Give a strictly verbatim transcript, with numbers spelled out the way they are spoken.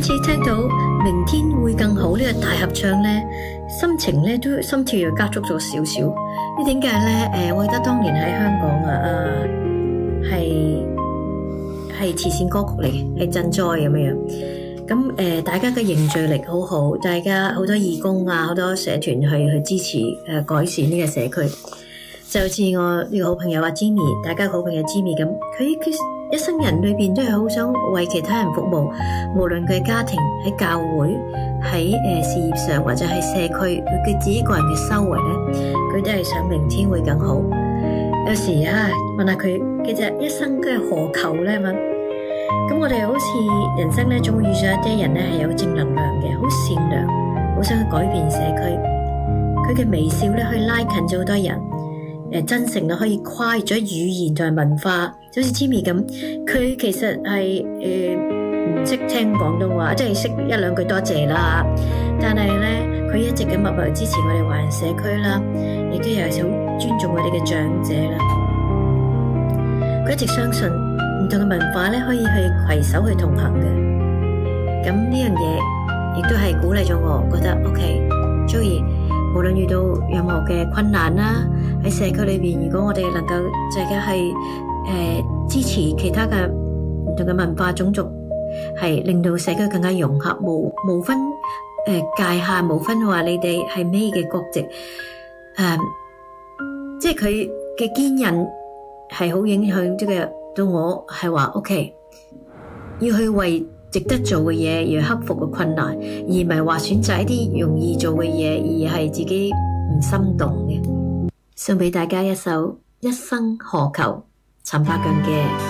次聽到明天會更好呢個大合唱呢，心情呢都心跳又加速咗少少。呢點解呢？誒，我記得當年喺香港啊，啊係係慈善歌曲嚟嘅，係賑災咁樣。咁誒，大家嘅凝聚力好好，大家好多義工啊，好多社團去去支持誒改善呢個社區。就好似我呢個好朋友阿 Jimmy， 大家好朋友 Jimmy 咁，佢佢一生人裏邊都係好想為其他人服務，無論佢家庭喺教會喺誒事業上或者喺社區，佢自己個人嘅修為咧，佢都係想明天會更好。有時啊，問下佢其實一生都係何求咧咁。咁我哋好似人生咧，總會遇上一啲人咧係有正能量嘅，好善良，好想去改變社區。佢嘅微笑咧，可以拉近咗好多人。誒，真誠咧可以跨越咗語言同埋文化，就好似 Jimmy 咁，佢其實係誒唔識聽廣東話，即係識一兩句多謝啦。但係咧，佢一直咁默默支持我哋華人社區啦，亦都有好尊重我哋嘅長者啦。佢一直相信唔同嘅文化咧可以去攜手去同行嘅。咁呢樣嘢亦都係鼓勵咗我，覺得 OK，Joey。無論遇到任何嘅困難啦，喺社區裏邊，如果我哋能夠大家係誒支持其他嘅唔同嘅文化種族，係令到社區更加融合，無無分誒、呃、界限，無分話你哋係咩嘅國籍，誒、呃，即係佢嘅堅韌係好影響即係到我係話 OK，要去為值得做嘅嘢，要克服嘅困難，而唔係話選擇一啲容易做嘅嘢，而係自己唔心動嘅。送俾大家一首《一生何求》，陳百強嘅。